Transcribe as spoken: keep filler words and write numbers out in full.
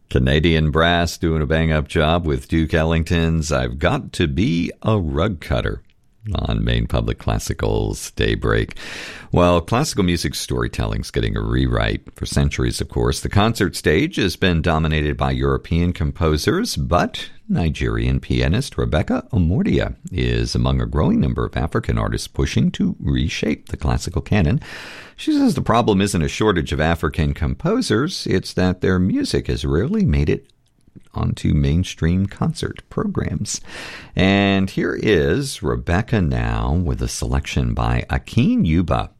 Canadian Brass doing a bang-up job with Duke Ellington's I've Got to Be a Rug Cutter on Maine Public Classical's Daybreak. Well, classical music storytelling's getting a rewrite. For centuries, of course, the concert stage has been dominated by European composers, but Nigerian pianist Rebecca Omordia is among a growing number of African artists pushing to reshape the classical canon. She says the problem isn't a shortage of African composers, it's that their music has rarely made it onto mainstream concert programs. And here is Rebecca now with a selection by Akin Yuba